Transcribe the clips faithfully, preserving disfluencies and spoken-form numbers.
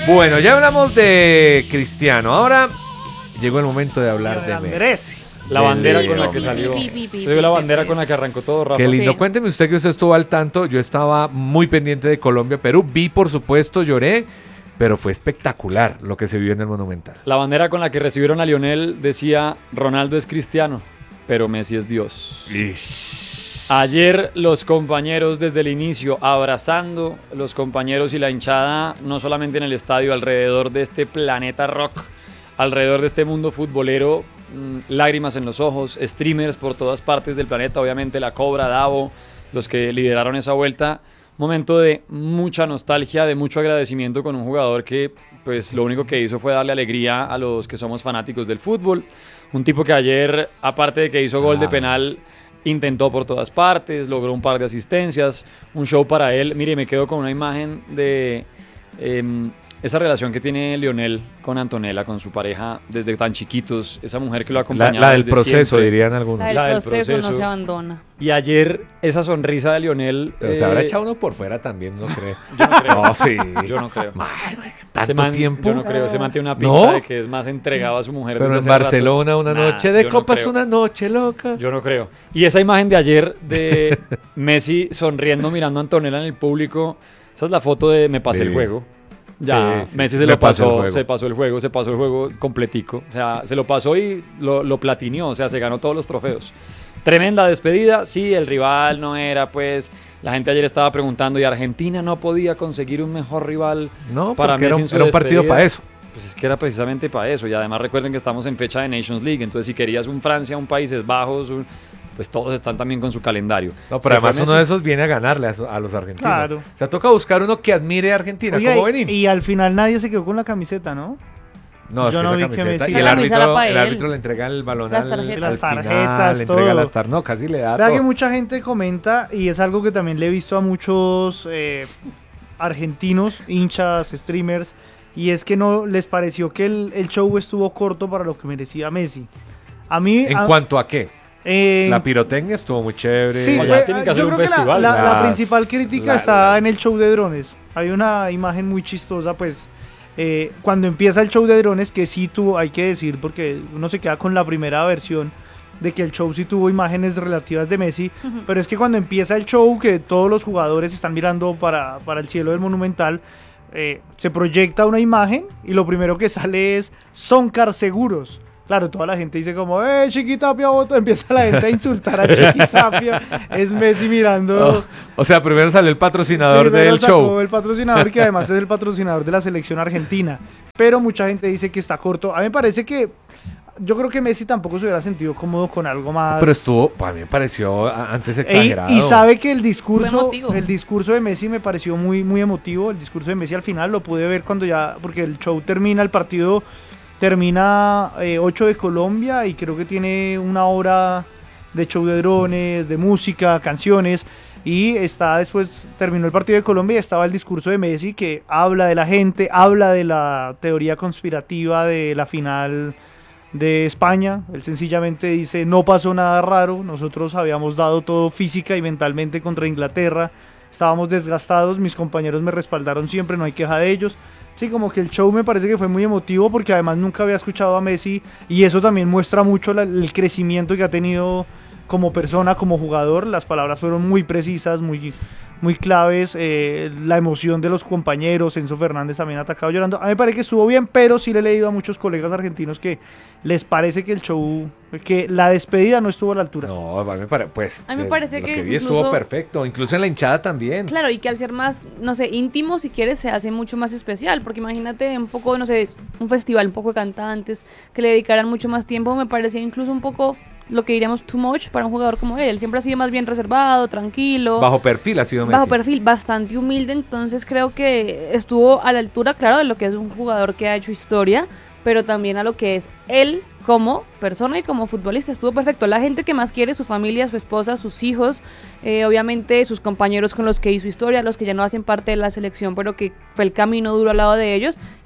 Bueno, ya hablamos de Cristiano. Ahora llegó el momento de hablar de Messi. La bandera con la que salió. Se la bandera con la que arrancó todo, Rafa. Qué lindo. Sí. Cuénteme usted que usted estuvo al tanto. Yo estaba muy pendiente de Colombia, Perú. Vi, por supuesto, lloré, pero fue espectacular lo que se vivió en el Monumental. La bandera con la que recibieron a Lionel decía: Ronaldo es cristiano, pero Messi es Dios. Ish. Ayer los compañeros desde el inicio abrazando, los compañeros y la hinchada, no solamente en el estadio, alrededor de este planeta rock, alrededor de este mundo futbolero, mmm, lágrimas en los ojos, streamers por todas partes del planeta, obviamente la Cobra, Davo, los que lideraron esa vuelta. Momento de mucha nostalgia, de mucho agradecimiento con un jugador que pues lo único que hizo fue darle alegría a los que somos fanáticos del fútbol. Un tipo que ayer, aparte de que hizo gol de penal, intentó por todas partes, logró un par de asistencias, un show para él. Mire, me quedo con una imagen de eh, esa relación que tiene Lionel con Antonella, con su pareja desde tan chiquitos, esa mujer que lo ha La, acompañado la del desde proceso, siempre. dirían algunos. La del, La del proceso, proceso. no se abandona. Y ayer esa sonrisa de Lionel... Pero eh, se habrá echado uno por fuera también, ¿no cree? Yo no creo. No, sí. Yo no creo. ¿Tanto Se man- tiempo? Yo no creo, se mantiene una pinta ¿No? de que es más entregado a su mujer. Pero desde en hace Barcelona, rato. una Nah, noche de yo no copas, creo. una noche loca. Yo no creo. Y esa imagen de ayer de Messi sonriendo mirando a Antonella en el público, esa es la foto de me pasé Sí. el juego. Ya, Sí, sí, Messi sí. se Me lo pasó el pasó, juego. se pasó el juego, se pasó el juego completico. O sea, se lo pasó y lo, lo platineó, o sea, se ganó todos los trofeos. Tremenda despedida, sí, el rival no era, pues, la gente ayer estaba preguntando, ¿y Argentina no podía conseguir un mejor rival No, para porque Messi era un, en su era un partido despedida? para eso. Pues es que era precisamente para eso, y además recuerden que estamos en fecha de Nations League, entonces si querías un Francia, un Países Bajos, un- pues todos están también con su calendario. No, pero Se fue además uno Messi. de esos viene a ganarle a, so- a los argentinos. Claro. O sea, toca buscar uno que admire a Argentina, Oiga, como y, Benín. y al final nadie se quedó con la camiseta, ¿no? No, es yo que no esa vi que camiseta. Messi- Y el La camisa árbitro, era pa' el él. árbitro le entrega el balón Las al, tarjetas. al Las final, tarjetas, le entrega todo. las tarjetas. No, casi le da Vea todo. que mucha gente comenta, y es algo que también le he visto a muchos eh, argentinos, hinchas, streamers, y es que no les pareció que el, el show estuvo corto para lo que merecía Messi. A mí... ¿En a- cuanto a qué? eh, La pirotecnia estuvo muy chévere. Sí, Oye, pues, tienen que yo hacer creo un que la- festival. La, la Las- principal crítica la- está la- en el show de drones. Hay una imagen muy chistosa, pues, eh, cuando empieza el show de drones, que sí tuvo, hay que decir, porque uno se queda con la primera versión, de que el show sí tuvo imágenes relativas de Messi, pero es que cuando empieza el show, que todos los jugadores están mirando para, para el cielo del Monumental, eh, se proyecta una imagen y lo primero que sale es Soncar Seguros. Claro, toda la gente dice como, eh, Chiquitapia, bota. Empieza la gente a insultar a Chiquitapia. Es Messi mirando. Oh, o sea, primero salió el patrocinador Primero del sacó show. el patrocinador, que además es el patrocinador de la selección argentina. Pero mucha gente dice que está corto. A mí me parece que, yo creo que Messi tampoco se hubiera sentido cómodo con algo más. Pero estuvo, para mí me pareció a- antes E- exagerado. y sabe que el Fue discurso, emotivo. el discurso de Messi me pareció muy, muy emotivo. El discurso de Messi al final lo pude ver cuando ya, porque el show termina, el partido termina eh, ocho de Colombia y creo que tiene una hora de show de drones, de música, canciones. Y está después, terminó el partido de Colombia y estaba el discurso de Messi que habla de la gente, habla de la teoría conspirativa de la final de España. Él sencillamente dice, no pasó nada raro, nosotros habíamos dado todo física y mentalmente contra Inglaterra, estábamos desgastados, mis compañeros me respaldaron siempre, no hay queja de ellos. Sí, como que el show me parece que fue muy emotivo porque además nunca había escuchado a Messi y eso también muestra mucho la- el crecimiento que ha tenido como persona, como jugador. Las palabras fueron muy precisas, muy, muy claves. eh, la emoción de los compañeros, Enzo Fernández también atacado llorando. A mí me parece que estuvo bien, pero sí le he leído a muchos colegas argentinos que les parece que el show, que la despedida no estuvo a la altura. No, a mí me parece, pues, A mí me eh, parece lo que que vi incluso- estuvo perfecto. Incluso en la hinchada también. Claro, y que al ser más, no sé, íntimo, si quieres, se hace mucho más especial. Porque imagínate un poco, no sé, un festival, un poco de cantantes, que le dedicaran mucho más tiempo. Me parecía incluso un poco lo que diríamos too much para un jugador como él. Él siempre ha sido más bien reservado, tranquilo. Bajo perfil ha sido Messi. Bajo perfil, bastante humilde, entonces creo que estuvo a la altura, claro, de lo que es un jugador que ha hecho historia, pero también a lo que es él como persona y como futbolista. Estuvo perfecto. La gente que más quiere, su familia, su esposa, sus hijos, eh, obviamente sus compañeros con los que hizo historia, los que ya no hacen parte de la selección, pero que fue el camino duro al lado de ellos.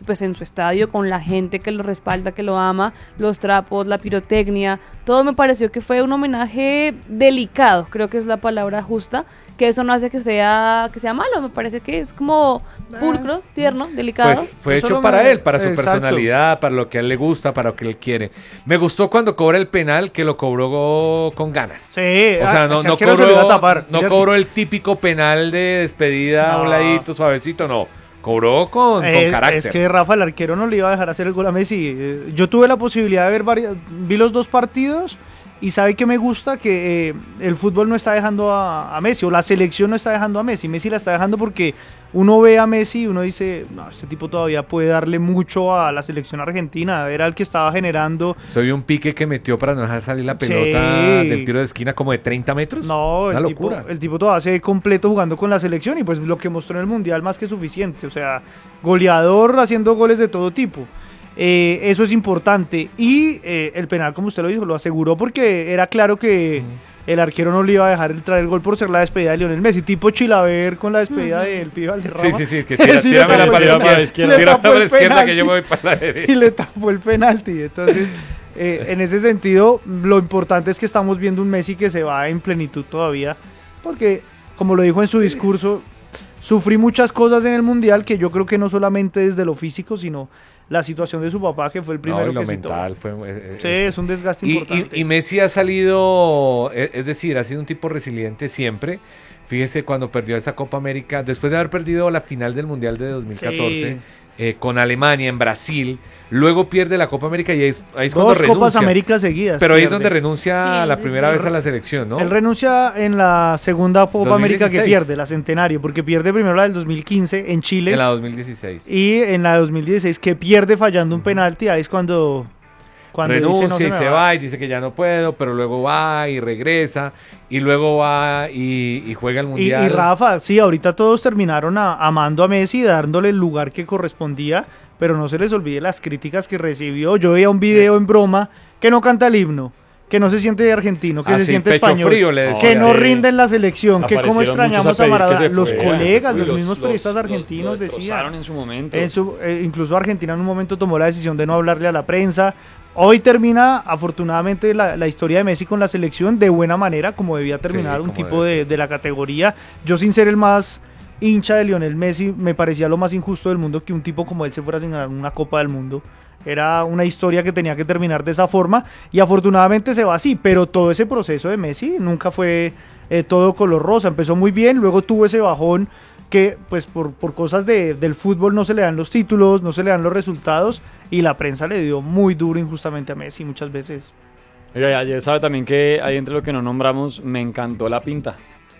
pues en su estadio, con la gente que lo respalda, que lo ama, los trapos, la pirotecnia, todo me pareció que fue un homenaje delicado, creo que es la palabra justa, que eso no hace que sea que sea malo, me parece que es como pulcro, tierno, delicado. Pues fue Eso hecho no para me- él, para su Exacto. personalidad, para lo que a él le gusta, para lo que él quiere. Me gustó cuando cobra el penal, que lo cobró con ganas. Sí, O sea, ah, no, ese no arquero se lo iba a cobró, tapar. no Ese- cobró el típico penal de despedida a un No. ladito, suavecito, no. Cobró con, con Eh, carácter. Es que Rafa, el arquero, no le iba a dejar hacer el gol a Messi. Eh, Yo tuve la posibilidad de ver varios, vi los dos partidos y sabe que me gusta que eh, el fútbol no está dejando a, a Messi, o la selección no está dejando a Messi. Messi la está dejando porque uno ve a Messi y uno dice, no, este tipo todavía puede darle mucho a la selección argentina. Era el que estaba generando. Soy un pique que metió para no dejar salir la Sí. pelota del tiro de esquina como de treinta metros. No, Una el tipo, locura. el tipo todavía se ve completo jugando con la selección y pues lo que mostró en el Mundial más que suficiente. O sea, goleador haciendo goles de todo tipo. Eh, eso es importante. Y eh, el penal, como usted lo dijo, lo aseguró porque era claro que el arquero no le iba a dejar entrar el gol por ser la despedida de Lionel Messi. Tipo Chilaver con la despedida del pibe Valderrama. Sí, sí, sí, que tira, Sí, tírame le la tapó para el la penalti. izquierda, Le tírame tapó para la el izquierda que penalti. yo me voy para la derecha. Y le tapó el penalti. Entonces, eh, en ese sentido, lo importante es que estamos viendo un Messi que se va en plenitud todavía. Porque, como lo dijo en su discurso, sufrí muchas cosas en el Mundial que yo creo que no solamente desde lo físico, sino la situación de su papá, que fue el primero No, y lo que citó. mental fue... eh, Sí, es- es un desgaste Y, importante. y- y Messi ha salido, e- es decir, ha sido un tipo resiliente siempre. Fíjese cuando perdió esa Copa América, después de haber perdido la final del Mundial de dos mil catorce, Sí. eh, con Alemania en Brasil, luego pierde la Copa América y ahí es, ahí es cuando Dos renuncia. Copas América seguidas. Pero ahí es pierde. donde renuncia Sí, la sí, primera sí. vez a la selección, ¿no? Él renuncia en la segunda Copa América que dos mil dieciséis. pierde, la Centenario, porque pierde primero la del dos mil quince en Chile En la dos mil dieciséis. y en la de dos mil dieciséis que pierde fallando un penalti. Ahí es cuando, cuando dice, Renuncia "No y me se va y dice que ya no puedo, pero luego va y regresa y luego va y, y juega el Y, Mundial. y Rafa, sí, ahorita todos terminaron a- amando a Messi, dándole el lugar que correspondía, pero no se les olvide las críticas que recibió. Yo veía un video en broma que no canta el himno, que no se siente argentino, que Ah, se sí, siente pecho español, frío, le decía. que no Sí. rinde en la selección, que cómo Aparecieron extrañamos muchos a pedir que Maradona. se Los fuera. colegas, Uy, los, mismos periodistas los- argentinos los decían. destrozaron en su momento. En su- eh, incluso Argentina en un momento tomó la decisión de no hablarle a la prensa. Hoy termina, afortunadamente, la, la historia de Messi con la selección de buena manera, como debía terminar Sí, un como tipo debe de, de la categoría. Yo, sin ser el más hincha de Lionel Messi, me parecía lo más injusto del mundo que un tipo como él se fuera sin ganar una Copa del Mundo. Era una historia que tenía que terminar de esa forma y afortunadamente se va así, pero todo ese proceso de Messi nunca fue eh, todo color rosa. Empezó muy bien, luego tuvo ese bajón que pues por, por cosas de, del fútbol no se le dan los títulos, no se le dan los resultados y la prensa le dio muy duro injustamente a Messi muchas veces. Oiga, y ayer sabe también que ahí entre lo que no nombramos, me encantó la pinta.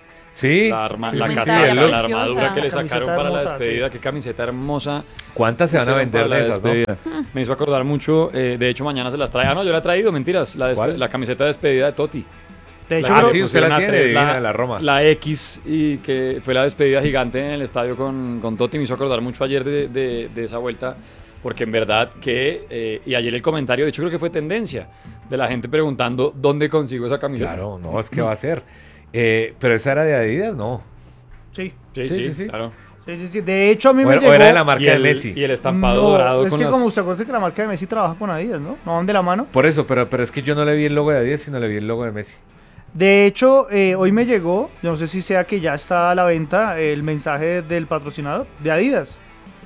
Sí, La, arma- sí, la sí, casaca, sí, la el look. armadura que le Camiseta sacaron para la hermosa, despedida. Qué camiseta hermosa. ¿Cuántas se van a hicieron vender para de la esas, no? despedida. Me hizo acordar mucho, eh, de hecho mañana se las trae. Ah, no, yo la he traído, mentiras. La, despe- ¿Cuál? la camiseta de despedida de Totti. De hecho, Ah, creo- sí, usted la pusieron a tiene, tres, divina, la Roma. La X, y que fue la despedida gigante en el estadio con, con Totti. Me hizo acordar mucho ayer de, de- de esa vuelta, porque en verdad que, eh, y ayer el comentario, de hecho creo que fue tendencia, de la gente preguntando dónde consigo esa camiseta. Claro, no, es que va a ser. Eh, pero esa era de Adidas, no. sí, Sí, Sí, sí, sí, sí. claro. sí, sí, sí. De hecho, a mí O me era, o llegó... era de la marca Y de el, Messi. y el estampado No, dorado es con que las- como usted acuerda que la marca de Messi trabaja con Adidas, ¿no? No van de la mano. Por eso, pero, pero es que yo no le vi el logo de Adidas, sino le vi el logo de Messi. De hecho, eh, hoy me llegó, yo no sé si sea que ya está a la venta, el mensaje del patrocinador de Adidas.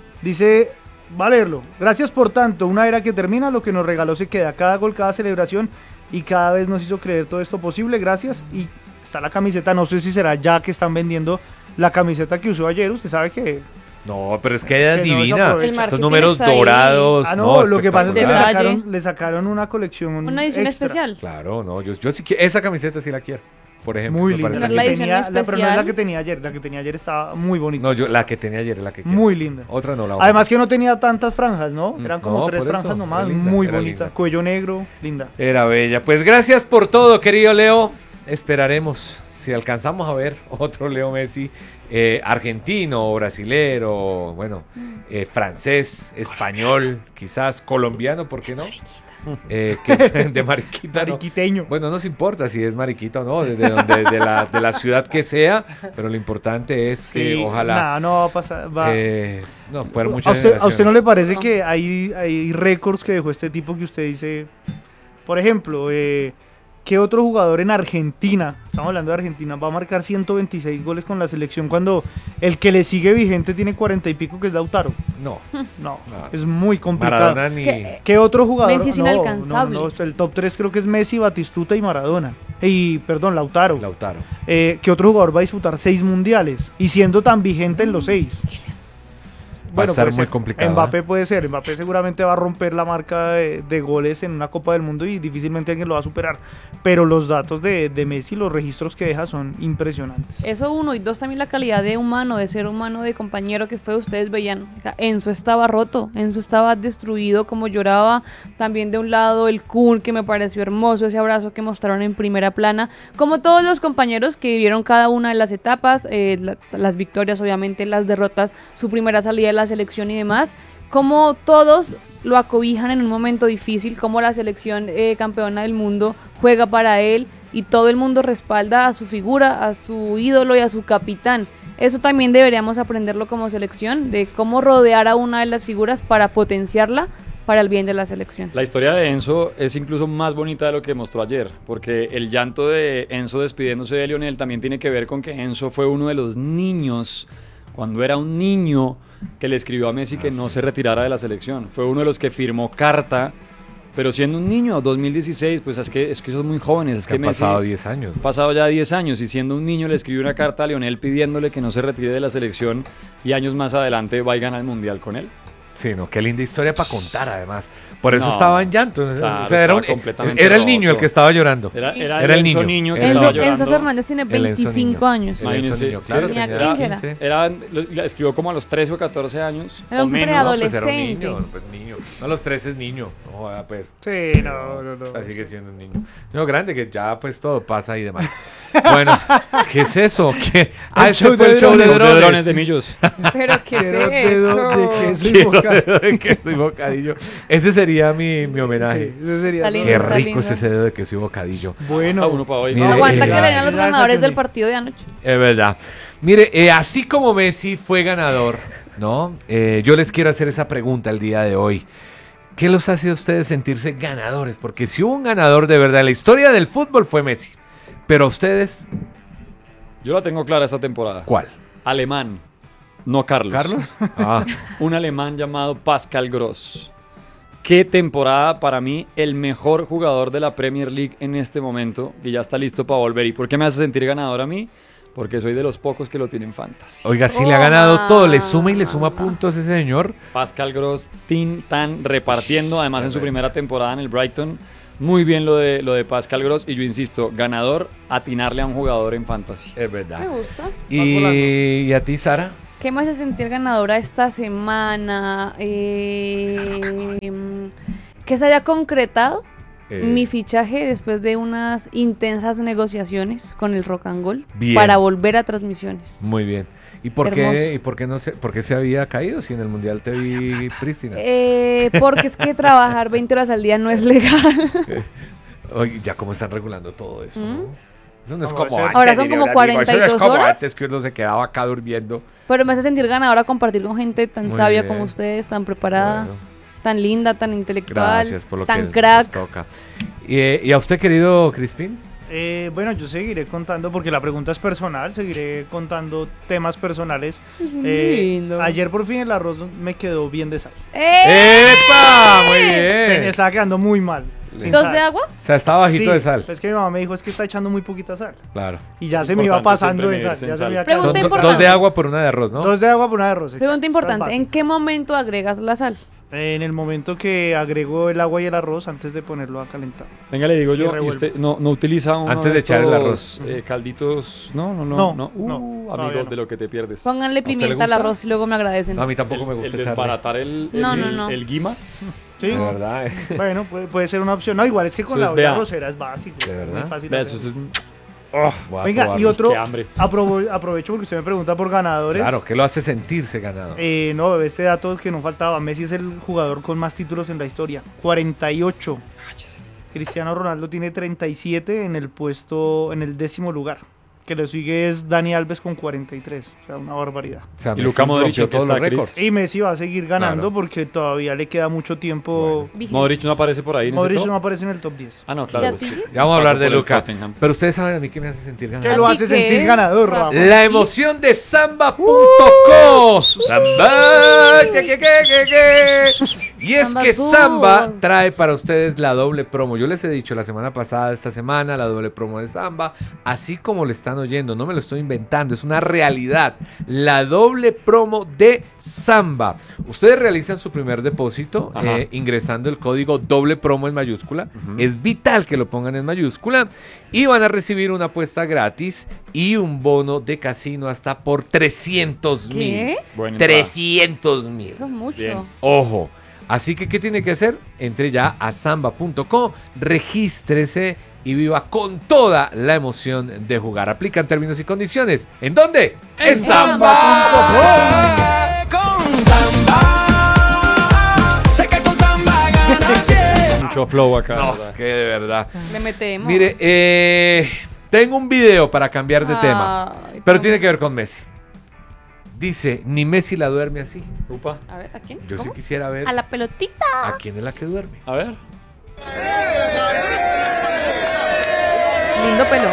Dice, va a leerlo. Gracias por tanto, una era que termina, lo que nos regaló se queda. Cada gol, cada celebración y cada vez nos hizo creer todo esto posible. Gracias. Y está la camiseta, no sé si será ya que están vendiendo la camiseta que usó ayer. Usted sabe que... No, pero es que ella es Que no divina. desaprovecha. El Esos marketing números está ahí. dorados. Ah, no, lo que pasa es que le espectacular. sacaron, le sacaron una colección Una edición extra. especial. Claro, no, yo, yo sí quiero. Esa camiseta sí la quiero. Por ejemplo. Muy me linda. parece La Esa es la que linda. edición tenía, la- pero no es la especial. que tenía ayer. La que tenía ayer estaba muy bonita. No, yo la que tenía ayer es la que quiero. Muy linda. Otra no la voy a- Además que no tenía tantas franjas, ¿no? Mm, Eran como no, tres por eso, franjas nomás, era linda, muy era bonita. linda. Cuello negro, linda. Era bella. Pues gracias por todo, querido Leo. Esperaremos si alcanzamos a ver otro Leo Messi, eh, argentino, brasilero, bueno, eh, francés, español, quizás colombiano, ¿por qué no? Eh, que, de mariquita, ¿no? Mariquiteño. Bueno, no nos importa si es mariquita o no, de, de, donde- de la, de la ciudad que sea, pero lo importante es que Sí, ojalá nada, no va a pasar. Va. eh, no fueran ¿A muchas usted, ¿A usted no le parece No. que hay, hay récords que dejó este tipo que usted dice? Por ejemplo, eh, ¿qué otro jugador en Argentina, estamos hablando de Argentina, va a marcar ciento veintiséis goles con la selección cuando el que le sigue vigente tiene cuarenta y pico, que es Lautaro? No, No, No. es muy complicado. Maradona ni... Que- ¿Qué otro jugador? Messi es No, inalcanzable. no, no, el top tres creo que es Messi, Batistuta y Maradona. Y, perdón, Lautaro. Lautaro. Eh, ¿Qué otro jugador va a disputar seis mundiales? Y siendo tan vigente en los seis. Va a estar puede muy ser. complicado, Mbappé ¿eh? puede ser. Mbappé seguramente va a romper la marca de, de goles en una Copa del Mundo y difícilmente alguien lo va a superar. Pero los datos de, de Messi, los registros que deja son impresionantes. Eso uno, y dos, también la calidad de humano, de ser humano, de compañero que fue, ustedes veían, o sea, Enzo estaba roto, Enzo estaba destruido, como lloraba. También de un lado el Kun, que me pareció hermoso, ese abrazo que mostraron en primera plana, como todos los compañeros que vivieron cada una de las etapas, eh, la- las victorias obviamente, las derrotas, su primera salida de la selección y demás, como todos lo acobijan en un momento difícil, como la selección eh, campeona del mundo juega para él y todo el mundo respalda a su figura, a su ídolo y a su capitán. Eso también deberíamos aprenderlo como selección, de cómo rodear a una de las figuras para potenciarla para el bien de la selección. La historia de Enzo es incluso más bonita de lo que mostró ayer, porque el llanto de Enzo despidiéndose de Lionel también tiene que ver con que Enzo fue uno de los niños, cuando era un niño, que le escribió a Messi que no se retirara de la selección. Fue uno de los que firmó carta, pero siendo un niño, dos mil dieciséis, pues es que, es que son muy jóvenes. Es Que que han Messi pasado diez años. ha pasado ya diez años y siendo un niño le escribió una carta a Lionel pidiéndole que no se retire de la selección y años más adelante va y gana el Mundial con él. Sí, no, qué linda historia para contar además. Por eso No, estaba en llanto. claro, o sea, era, estaba un- completamente era el niño el roto. que estaba llorando. Era, era, Era el Enzo niño. que Él estaba Enzo, llorando. Enzo Fernández tiene El Enzo veinticinco niño. años. El Enzo Imagínense, niño, es claro, que tenía tenía quince, quince. Era, lo- la escribió como a los trece o catorce años. Era o un menos. preadolescente. Pues era un Adolescente. niño, pues niño. No, a los tres es niño. No joda, pues. Sí, no, no, no. Sigue siendo un niño. No, grande, que ya pues todo pasa y demás. Bueno, ¿qué es eso? ¿Qué? Ah, El ese show fue de el show de drones. drones. drones de millos. Pero qué es Quiero dedo de eso. queso y Quiero bocadillo. dedo de queso y bocadillo. Ese sería mi, mi homenaje. Sí, ese sería Está su- lindo, Qué está rico lindo. es ese dedo de queso y bocadillo. Bueno, Ah, uno para hoy. Mire, Aguanta eh, que le den a los esa- esa ganadores que del sí. partido de anoche. Es verdad. Mire, eh, así como Messi fue ganador, ¿no? Eh, yo les quiero hacer esa pregunta el día de hoy. ¿Qué los hace a ustedes sentirse ganadores? Porque si hubo un ganador de verdad en la historia del fútbol fue Messi. Pero a ustedes, Yo la tengo clara esta temporada. ¿cuál? Alemán, no Carlos. ¿Carlos? Ah, Un alemán llamado Pascal Gross. Qué temporada para mí, el mejor jugador de la Premier League en este momento, que ya está listo para volver. ¿Y por qué me hace sentir ganador a mí? Porque soy de los pocos que lo tienen fantasy. oiga, si le ha ganado todo, le suma y le suma puntos ese señor. Pascal Gross, tin, tan, repartiendo, además en su Tremendo. primera temporada en el Brighton. Muy bien lo de, lo de Pascal Gross. Y yo insisto, ganador, atinarle a un jugador en fantasy. Es Me verdad. gusta. ¿Y, ¿y a ti, Sara? ¿Qué me hace sentir ganadora esta semana? Eh, que se haya concretado Eh, mi fichaje después de unas intensas negociaciones con el Rock and Roll Bien. para volver a transmisiones. Muy bien. ¿Y por Hermoso. qué, y por qué no se, por qué se había caído si en el Mundial te vi prístina? Eh, porque es que trabajar veinte horas al día no es legal. Oye, ya cómo están regulando todo eso, ¿no? Eso no es No, como ese- antes. Ahora son de como verdad, cuarenta y digo, eso dos no es como horas. antes que uno se quedaba acá durmiendo. Pero me hace sentir ganadora compartir con gente tan Muy sabia bien. como ustedes, tan preparada, Bueno, tan linda, tan intelectual, gracias por lo tan que crack. nos toca. ¿Y, eh, ¿y a usted, querido Crispín? Eh, bueno, yo seguiré contando, porque la pregunta es personal, seguiré contando temas personales. Eh, lindo. ayer por fin el arroz me quedó bien de sal. ¡Eh! ¡Epa! Muy Me bien. estaba quedando muy mal. sin ¿Dos sal. de agua? O sea, está bajito Sí, de sal. Es que mi mamá me dijo, es que está echando muy poquita sal. Claro. Y ya Es se me iba importante pasando de siempre sal. medirse Ya en se me sal. iba Pregunta Son quedando- do- importante. dos de agua por una de arroz, ¿no? Dos de agua por una de arroz. Pregunta exacto, importante, básico. ¿en qué momento agregas la sal? En el momento que agrego el agua y el arroz antes de ponerlo a calentar. Venga, le digo Y yo, ¿y revuelvo. usted no, no utiliza uno Antes de de echar el estos, arroz. eh, calditos? No, no, no. No, no. no, Uh, todavía amigo, no. de lo que te pierdes. Pónganle usted le pimienta al gusta? arroz y luego me agradecen. No, a mí tampoco me el, gusta el echarle. desbaratar el, el, No, no, no. el guima. ¿Sí? De verdad, eh. Bueno, puede, puede ser una opción. No, igual es que con Entonces, la olla vea. arrocera es básico. ¿De es verdad? muy fácil Vea, hacer. eso es- Oh, Voy a Venga, y probarlo. otro, Qué hambre. aprovo- aprovecho porque usted me pregunta por ganadores. Claro, que lo hace sentirse ganador. Eh, no, este dato que no faltaba. Messi es el jugador con más títulos en la historia. cuarenta y ocho. Cristiano Ronaldo tiene treinta y siete en el puesto, en el décimo lugar. Que le sigue es Dani Alves con cuarenta y tres. O sea, una barbaridad. O sea, Y Messi Luka Modric, rompió ¿en qué todos los está, Cris? récords. Y Messi va a seguir ganando Claro. porque todavía le queda mucho tiempo. Vigente. Modric no aparece por ahí en ese Modric top? no aparece en el top diez. Ah, no, ¿Y claro. a es ti? que Ya vamos a hablar pasó de por el Luka. Tottenham. Pero ustedes saben a mí que me hace sentir Que ganador. lo ¿A ti hace qué? sentir ganador, Rafa. La emoción de samba punto com. Samba. ¿Qué, qué, qué, qué, qué? Y es Samba que Bus. Samba trae para ustedes la doble promo. Yo les he dicho la semana pasada, esta semana, la doble promo de Samba. Así como lo están oyendo, no me lo estoy inventando, es una realidad. La doble promo de Samba. Ustedes realizan su primer depósito Ajá. eh, ingresando el código doble promo en mayúscula. Es vital que lo pongan en mayúscula. Y van a recibir una apuesta gratis y un bono de casino hasta por trescientos mil. ¿Qué? Buena entrada. trescientos mil. Eso es mucho. Bien. Ojo. Así que, ¿qué tiene que hacer? Entre ya a samba punto com, regístrese y viva con toda la emoción de jugar. Aplican términos y condiciones. ¿En dónde? En samba punto com. Con Samba, sé que con Samba ganas siempre. Mucho flow acá. No, ¿verdad? es que de verdad. Le metemos. Mire, eh, tengo un video para cambiar de tema, Ay, pero ¿cómo? tiene que ver con Messi. Dice, ni Messi la duerme así. Upa. A ver, ¿a quién? Yo sí ¿Cómo? quisiera ver A la pelotita. a quién es la que duerme. A ver. Lindo pelo.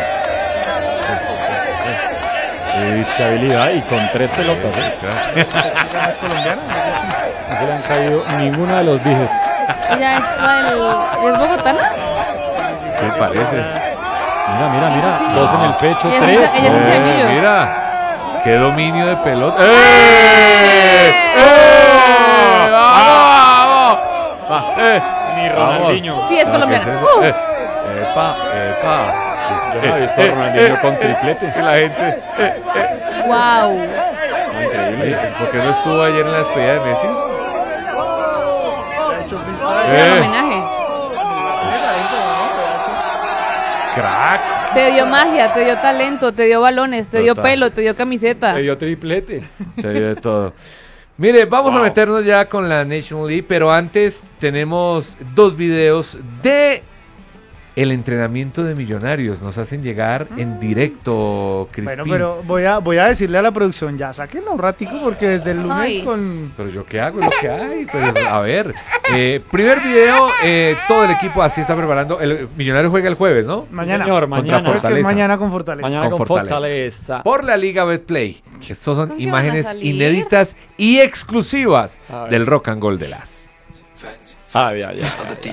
Eh, qué habilidad. Y con tres pelotas, ¿eh? ¿Ella es colombiana? No se le han caído ninguna de los dijes. Ella es la del... ¿Es bogotana? Sí, parece. Mira, mira, mira. Dos en el pecho, Ella es tres. hincha- ella es hincha de Eh, Millos. mira, qué dominio de pelota. ¡Eh! ¡Eh! ¡Vamos! ¡Vamos! ¡Eh! Ni Vamos. Ronaldinho. Sí, es No, colombiana. ¿qué es eso? Uh. Eh, ¡Epa! ¡Epa! Yo no he visto a Ronaldinho con triplete. Y la gente. eh, Wow. No, increíble. Oye, ¿por qué no estuvo ayer en la despedida de Messi? Ha hecho freestyle. Era un Eh. homenaje. ¡Crack! Te dio magia, te dio talento, te dio balones, te dio Total. pelo, te dio camiseta. Le dio triplete. Se dio de todo. Mire, vamos a Wow. meternos ya con la National League, pero antes tenemos dos videos de el entrenamiento de Millonarios. Nos hacen llegar en directo, Crispín. Bueno, pero voy a, voy a decirle a la producción, ya sáquenlo un ratico porque desde el lunes Ay. con... Pero yo qué hago, es lo que hay. Pero, a ver, eh, primer video, eh, todo el equipo así está preparando. El Millonario juega el jueves, ¿no? Mañana. Señor, Contra mañana. Creo que es Fortaleza. mañana con Fortaleza. Mañana Con con Fortaleza. Fortaleza. Por la Liga Betplay. Estos son ¿Con qué van a imágenes salir? inéditas y exclusivas A ver. del Rock and Roll de las. Ah, ya, ya.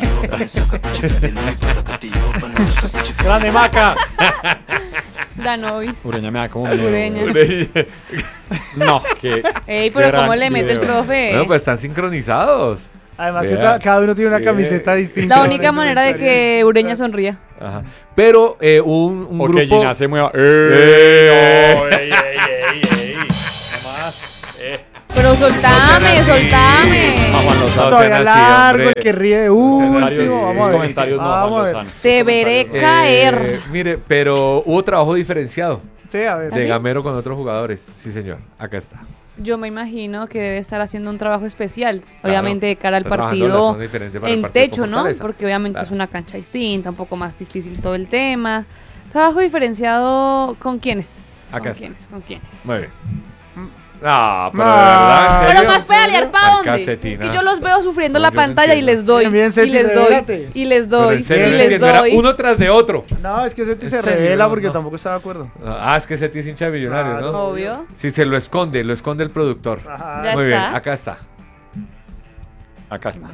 Grande Maca. Danovis. Ureña me da como miedo. Ureña. güey. No, que. Ey, pero gran ¿cómo le mete el video. profe? Bueno, pues están sincronizados. Además, que Vea. ta- cada uno tiene una Bien. camiseta distinta. La única Eso manera de estaría- que Ureña sonría. Ajá. Pero eh, un, un O que grupo. Gina se mueva. Eh. ¡Eh! no, ey, ey, ey, ey. No más. Eh. Pero soltame, así. soltame. Vamos a los Todavía sean así, largo, hombre. el que ríe de sean así. último. Sí, Vamos a ver. comentarios no, Vamos Juan a ver. Lozano. Te veré Comentarios. caer. Eh, mire, pero hubo trabajo diferenciado Sí, a ver. ¿Ah, de sí? Gamero con otros jugadores. Sí, señor. Acá está. Yo me imagino que debe estar haciendo un trabajo especial, obviamente de cara al Está trabajando la partido zona diferente para el en partido con techo, ¿no? Fortaleza. Porque obviamente Claro. es una cancha distinta, un poco más difícil todo el tema. Trabajo diferenciado ¿con quiénes? Acá ¿Con está. quiénes? ¿Con quiénes? Muy bien. No, pero No. de verdad, ¿en serio? Pero más pedalear para Al dónde? casetina. Que yo los veo sufriendo No, la yo no pantalla y entiendo. les doy, Bien, bien, y Seti, les doy, revélate. y les Pero doy, en serio, y no les entiendo, era doy. uno tras de otro. No, es que Seti ¿En se serio? revela No, porque no. tampoco está de acuerdo. Ah, es que ese es hincha de Millonarios, Claro. ¿no? Obvio. Sí, se lo esconde, lo esconde el productor. Ajá. Ya Muy bien, está. acá está. Acá está.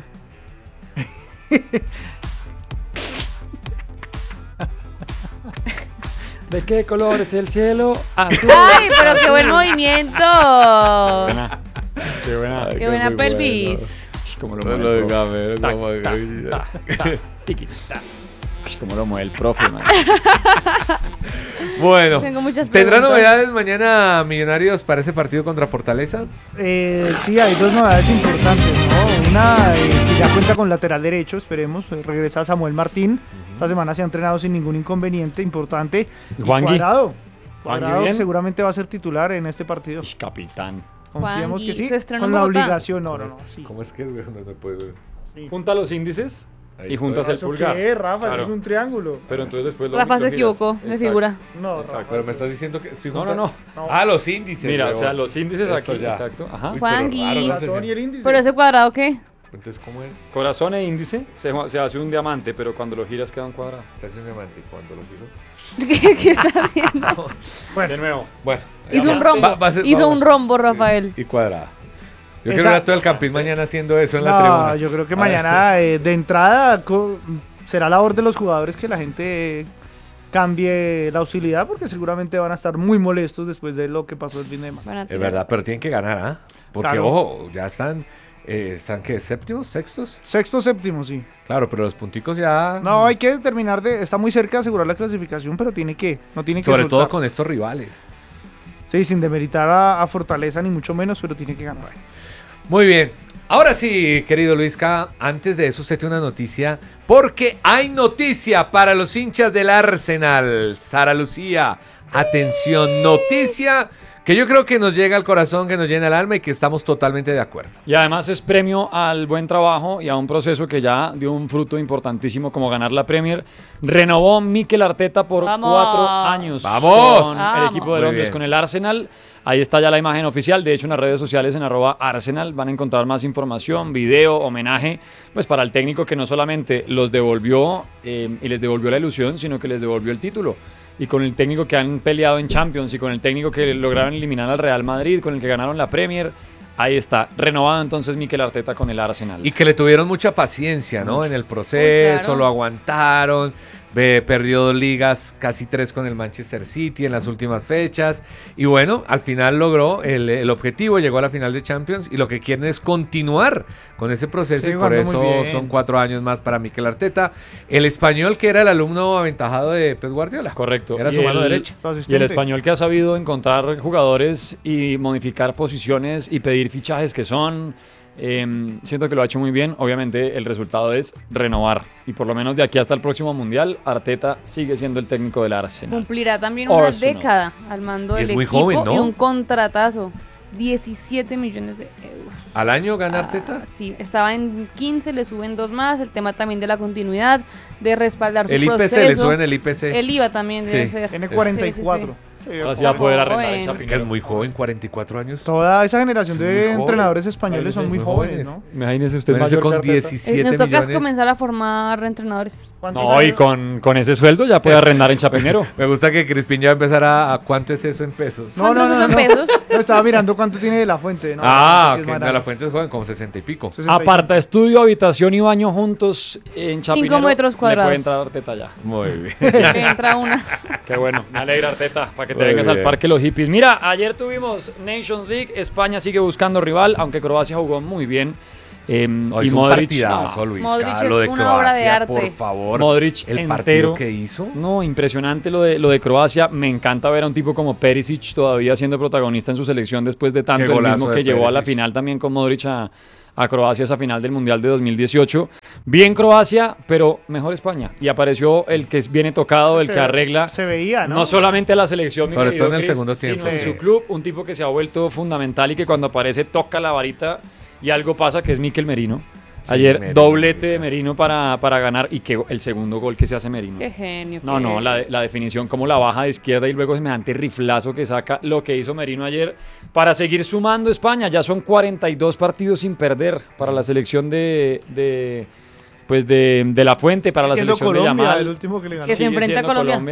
¿De qué color es el cielo? Azul. Ay, pero qué buen movimiento. Buena. Qué buena. Ay, Qué buena muy pelvis. bueno. Como lo No mueve lo el diga, profe. ver, Tac, como- tac, tac, tac. Tiki, tac. Uy, cómo lo mueve el profe, man. Bueno, Tengo muchas ¿tendrá preguntas. novedades mañana Millonarios para ese partido contra Fortaleza? Eh, sí, hay dos novedades importantes, ¿no? Una eh, que ya cuenta con lateral derecho, esperemos, pues, regresa Samuel Martín. Esta semana se ha entrenado sin ningún inconveniente importante. Y Juangui. Cuadrado. Juangui Cuadrado bien. seguramente va a ser titular en este partido. Ish, capitán. Confiemos que Juangui, sí, se estrenó con en la Bogotá. obligación. No, no, no, sí. ¿Cómo es que es, güey? No me puedo ver. Sí. Junta los índices Ahí y juntas estoy. el ¿Eso pulgar. qué es, Rafa? Claro. Eso es un triángulo. Pero entonces después lo Rafa lo se giras. equivocó de Exacto. figura. No, Exacto. Pero me estás diciendo que estoy No, no, juntando- no. Ah, los índices. Mira, o huevón. sea, los índices Esto aquí. ya. Exacto. Ajá. Uy, pero Juangui. raro, no sé Corazón si- y el índice. ¿Pero ese cuadrado qué? Entonces, ¿cómo es? Corazón e índice se, se hace un diamante, pero cuando lo giras queda un cuadrado. Se hace un diamante cuando lo giro. ¿Qué, qué está haciendo? De nuevo. Bueno. Hizo ya. un rombo. Va- va a ser- Hizo vamos. un rombo, Rafael. Y cuadrada. Yo Esa- quiero ver a todo el campín mañana haciendo eso en la No, tribuna. yo creo que A ver. mañana eh, de entrada co- será labor de los jugadores que la gente cambie la hostilidad porque seguramente van a estar muy molestos después de lo que pasó el fin de semana. Van a Es tirar. verdad, pero tienen que ganar, ¿ah? Porque, Claro. ojo, ya están, eh, ¿están qué? ¿Séptimos? ¿Sextos? Sexto, séptimo, sí. Claro, pero los punticos ya... No, hay que terminar de... Está muy cerca de asegurar la clasificación, pero tiene que... No tiene que Sobre soltar. todo con estos rivales. Sí, sin demeritar a, a Fortaleza ni mucho menos, pero tiene que ganar. Muy bien. Ahora sí, querido Luisca, antes de eso usted tiene una noticia, porque hay noticia para los hinchas del Arsenal. Sara Lucía, atención, noticia que yo creo que nos llega al corazón, que nos llena el alma y que estamos totalmente de acuerdo. Y además es premio al buen trabajo y a un proceso que ya dio un fruto importantísimo como ganar la Premier. Renovó Mikel Arteta por ¡Vamos! cuatro años ¡Vamos! con el ¡Vamos! equipo de Muy Londres, bien. con el Arsenal. Ahí está ya la imagen oficial. De hecho, en las redes sociales en arroba Arsenal van a encontrar más información, video, homenaje, pues para el técnico que no solamente los devolvió eh, y les devolvió la ilusión, sino que les devolvió el título. Y con el técnico que han peleado en Champions y con el técnico que lograron eliminar al Real Madrid, con el que ganaron la Premier, ahí está, renovado entonces Mikel Arteta con el Arsenal. Y que le tuvieron mucha paciencia, ¿no? En el proceso, Uy, claro. lo aguantaron. Ve, perdió dos ligas, casi tres con el Manchester City en las últimas fechas. Y bueno, al final logró el, el objetivo, llegó a la final de Champions. Y lo que quieren es continuar con ese proceso. Sigue y por jugando muy eso bien. son cuatro años más para Mikel Arteta. El español que era el alumno aventajado de Pep Guardiola. Correcto. Era Y su mano el- derecha. Su Y el asistente. español que ha sabido encontrar jugadores y modificar posiciones y pedir fichajes que son, eh, siento que lo ha hecho muy bien. Obviamente el resultado es renovar. Y por lo menos de aquí hasta el próximo Mundial, Arteta sigue siendo el técnico del Arsenal. Cumplirá también una Arsenal. década al mando Y del es muy equipo joven, ¿no? y un contratazo. diecisiete millones de euros. ¿Al año gana Ah, Arteta? sí, estaba en quince, le suben dos más. El tema también de la continuidad, de respaldar su El I P C, proceso. le suben el I P C. El I V A también debe Sí. ser. Tiene cuarenta y cuatro. Sí, sí, sí. Sí, Ahora es sí va a poder joven. arrendar el Que Chapinero. es muy joven, cuarenta y cuatro años. Toda esa generación Sí, de muy joven. entrenadores españoles son Muy muy jóvenes, jóvenes. ¿no? Imagínese usted Imagínese mayor con que Arteta. Eh, diecisiete Nos toca millones. comenzar a formar entrenadores. ¿Cuántos No, y años? con, con ese sueldo ya puede arrendar en Chapinero. Me gusta que Crispín ya empezara a cuánto es eso en pesos. No, no, no, no, ¿Cuántos no. son pesos? No, estaba mirando cuánto tiene de la fuente. No, ah, sí es ok, más de la grande. fuente es joven, como sesenta y pico. sesenta y cinco. Aparta estudio, habitación y baño juntos en Chapinero. metros Le cuadrados. puede entrar Arteta ya. Muy bien. Que entra una. Qué bueno, me alegra Arteta, para que te Muy vengas al bien. parque los hippies. Mira, ayer tuvimos Nations League, España sigue buscando rival, aunque Croacia jugó muy bien. Eh, Hoy y es un Modric, partidazo, no, Luis. Modric lo de es una obra de Croacia, arte. por favor. Modric el entero. partido que hizo. No, impresionante lo de, lo de Croacia. Me encanta ver a un tipo como Perisic todavía siendo protagonista en su selección después de tanto, Qué el golazo mismo de que llevó a la Perisic. final también con Modric a, a Croacia, esa final del Mundial de dos mil dieciocho. Bien Croacia, pero mejor España. Y apareció el que viene tocado, el Se- que arregla. Se veía, ¿no? No solamente a la selección, mi Sobre querido todo en el Chris, segundo tiempo, sino en sí. su club, un tipo que se ha vuelto fundamental y que cuando aparece toca la varita y algo pasa, que es Mikel Merino. Sí, Ayer Merino, doblete de Merino. Merino para, para ganar y que el segundo gol que se hace Merino. Qué genio. No, qué no, la, genio. la definición como la baja de izquierda y luego semejante riflazo que saca lo que hizo Merino ayer para seguir sumando España. Ya son cuarenta y dos partidos sin perder para la selección de, de pues de, de La Fuente, para la Siendo selección Colombia, de Yamal. el último que le ganó. Que se Sigue enfrenta a siendo Colombia.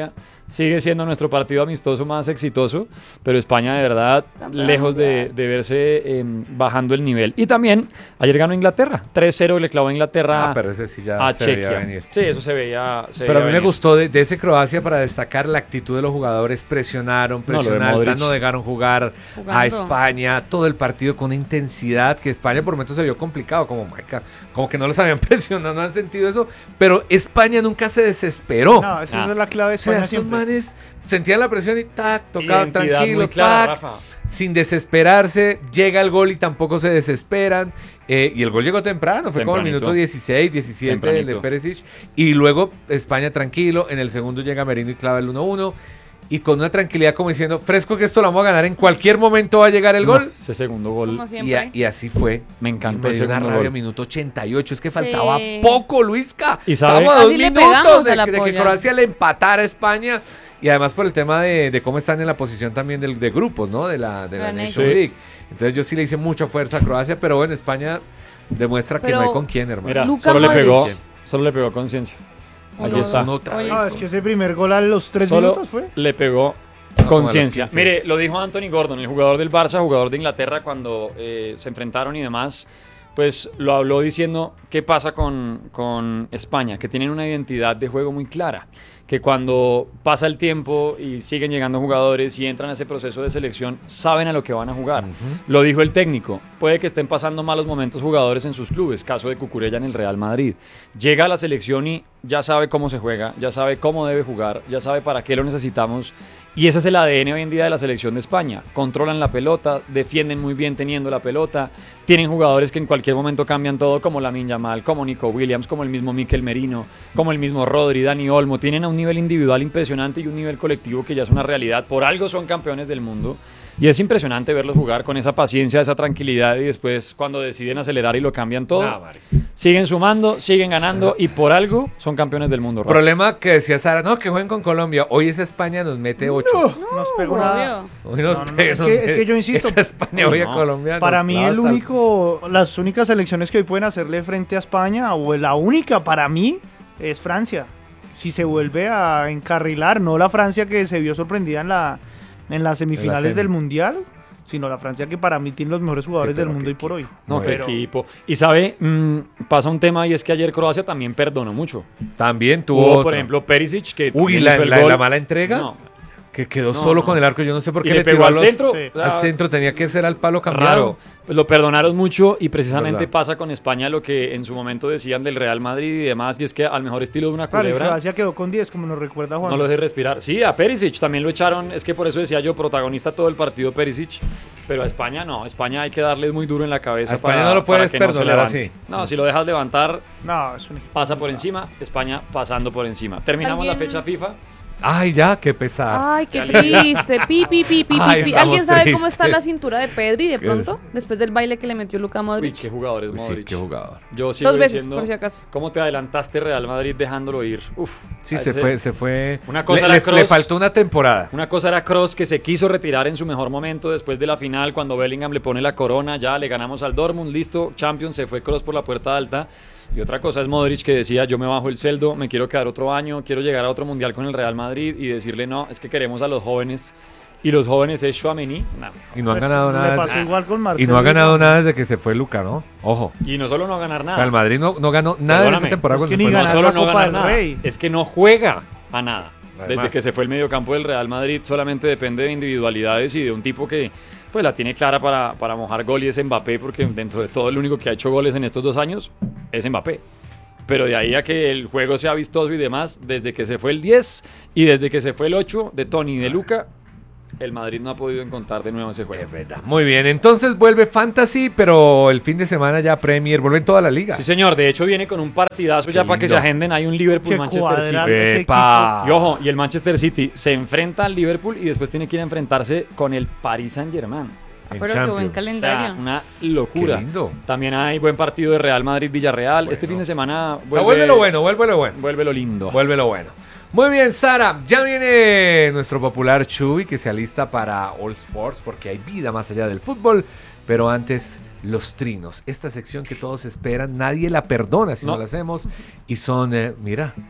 sigue siendo nuestro partido amistoso más exitoso, pero España de verdad Campeón lejos de, mundial. de verse eh, bajando el nivel. Y también ayer ganó Inglaterra, tres cero le clavó a Inglaterra Ah, pero ese sí ya a se veía Chequia. venir. Sí, eso se veía. se Pero a veía mí me venir. gustó de, de ese Croacia para destacar la actitud de los jugadores. Presionaron, No, lo de presionaron, Modric. no dejaron jugar Jugando. a España. Todo el partido con una intensidad que España por momentos se vio complicado. Como, marica, como que no los habían presionado, no han sentido eso. Pero España nunca se desesperó. No, esa Ah. es la clave de O sea, España esos siempre. manes sentían la presión y tac, tocaban Identidad tranquilos, muy clara, tac, Rafa. sin desesperarse. Llega el gol y tampoco se desesperan. Eh, y el gol llegó temprano, fue como el Tempranito. minuto dieciséis, diecisiete del de Tempranito. Perisic. Y luego España tranquilo. En el segundo llega Merino y clava el uno uno. Y con una tranquilidad como diciendo, fresco que esto lo vamos a ganar, en cualquier momento va a llegar el No, gol. ese segundo gol Como Y, siempre. a- y así fue. me Y encantó me el dio una segundo rabia, gol. minuto ochenta y ocho. Es que Sí. faltaba poco, Luisca. ¿Y sabe? Estábamos a dos Casi le minutos pegamos de, a la que- de que polla. Croacia le empatara a España. Y además por el tema de, de cómo están en la posición también del, de grupos, ¿no? De la, de la La Nation Nations. League. Entonces yo sí le hice mucha fuerza a Croacia, pero bueno, España demuestra que Pero- no hay con quién, hermano. Mira, Luka solo le Modric. pegó, solo le pegó conciencia. Aquí Uno, está. dos. Otra Oye, vez. No, es que ese primer gol a los tres Solo minutos fue. le pegó como a los conciencia. quince. Mire, lo dijo Anthony Gordon, el jugador del Barça, jugador de Inglaterra, cuando eh, se enfrentaron y demás, pues lo habló diciendo qué pasa con, con España, que tienen una identidad de juego muy clara, que cuando pasa el tiempo y siguen llegando jugadores y entran a ese proceso de selección, saben a lo que van a jugar. Lo dijo el técnico, puede que estén pasando malos momentos jugadores en sus clubes, caso de Cucurella en el Real Madrid. Llega a la selección y ya sabe cómo se juega, ya sabe cómo debe jugar, ya sabe para qué lo necesitamos. Y ese es el A D N hoy en día de la selección de España. Controlan la pelota, defienden muy bien teniendo la pelota, tienen jugadores que en cualquier momento cambian todo, como Lamine Yamal, como Nico Williams, como el mismo Mikel Merino, como el mismo Rodri, Dani Olmo. Tienen a un nivel individual impresionante y un nivel colectivo que ya es una realidad. Por algo son campeones del mundo. Y es impresionante verlos jugar con esa paciencia, esa tranquilidad y después cuando deciden acelerar y lo cambian todo, Nah, marica. siguen sumando, siguen ganando y por algo son campeones del mundo. Rafa. Problema que decía Sara, no, que jueguen con Colombia. Hoy esa España nos mete ocho. No nos pegó nada. Obvio. Hoy nos No, no, no, pega- es nos que- es mete- que yo insisto. Esa España Uy, hoy a no. Colombia. Para nos mí clava el hasta único, las únicas selecciones que hoy pueden hacerle frente a España, o la única para mí, es Francia. Si se vuelve a encarrilar, no la Francia que se vio sorprendida en la en las semifinales semi. del Mundial, sino la Francia que para mí tiene los mejores jugadores pero del mundo qué hoy por hoy. No, qué Pero- equipo. Y sabe, mm, pasa un tema y es que ayer Croacia también perdonó mucho. También tuvo. Tuvo, por otro. ejemplo, Perisic, que Uy, también la, hizo el la- gol. la mala entrega. No, Que quedó No, solo no. con el arco. Yo no sé por y qué le le pegó tiró a al los- centro. Sí. o sea, Al centro tenía que ser al palo cambiado. Raro. Pues lo perdonaron mucho y precisamente Verdad. pasa con España lo que en su momento decían del Real Madrid y demás, y es que al mejor estilo de una Claro, y culebra Croacia quedó con diez, como nos recuerda Juan. no lo deje respirar. Sí, a Perisic también lo echaron, es que por eso decía yo, protagonista todo el partido Perisic, pero a España no, a España hay que darle muy duro en la cabeza. A España para- no lo puedes para que no se perdonar levante. así. No, si lo dejas levantar, No, es un equipo. pasa por encima, España pasando por encima. Terminamos la ¿Alguien? fecha FIFA. Ay, ya, qué pesado. Ay, qué Qué alivio. triste. Pi, pi, pi, pi, Ay, pi, pi. estamos ¿Alguien sabe cómo tristes. está la cintura de Pedri de ¿Qué pronto? Después del baile que le metió Luka Uy, Modric. qué jugadores Uy, sí, Modric. qué jugador. Yo sigo Dos veces, diciendo, por si acaso. ¿cómo te adelantaste Real Madrid dejándolo ir? Uf, Sí, a se ese- fue, se fue. Una cosa le, era le- Kroos. le faltó una temporada. Una cosa era Kroos, que se quiso retirar en su mejor momento después de la final, cuando Bellingham le pone la corona, ya le ganamos al Dortmund, listo, Champions, se fue Kroos por la puerta alta. Y otra cosa es Modric, que decía, yo me bajo el celdo, me quiero quedar otro año, quiero llegar a otro mundial con el Real Madrid, y decirle, no, es que queremos a los jóvenes, y los jóvenes es Tchouaméni, no. Y no han Pues, ganado le nada. pasó desde- igual con Marcelo. Y no ha ganado nada desde que se fue Luca, ¿no? Ojo. Y no solo no ganar O nada, sea, el Madrid no, no ganó nada en Perdóname, esa temporada es cuando que se ni fue no ganar solo la no Copa ganar del nada, Rey. es que no juega a nada. Además. Desde que se fue el mediocampo del Real Madrid solamente depende de individualidades y de un tipo que pues la tiene clara para, para mojar gol, y es Mbappé, porque dentro de todo el único que ha hecho goles en estos dos años es Mbappé. Pero de ahí a que el juego sea vistoso y demás, desde que se fue el diez y desde que se fue el ocho de Toni y de Luca, el Madrid no ha podido encontrar de nuevo ese juego. Muy bien, entonces vuelve Fantasy, pero el fin de semana ya Premier, vuelve en toda la liga. Sí, señor, de hecho viene con un partidazo Qué ya para que se lindo. agenden. Hay un Qué Liverpool-Manchester City. cuadrado ese ¡Epa! Y ojo, y el Manchester City se enfrenta al Liverpool y después tiene que ir a enfrentarse con el Paris Saint-Germain. Ah, En pero qué buen Champions. O sea, calendario. una locura. Qué lindo. También hay buen partido de Real Madrid-Villarreal. Bueno. Este fin de semana O sea, vuelve lo bueno, vuelve lo bueno. Vuelve lo lindo. Vuelve lo bueno. Muy bien, Sara. Ya viene nuestro popular Chuy que se alista para All Sports porque hay vida más allá del fútbol. Pero antes, los trinos. Esta sección que todos esperan, nadie la perdona si no, No. la hacemos. Y son, eh, mira,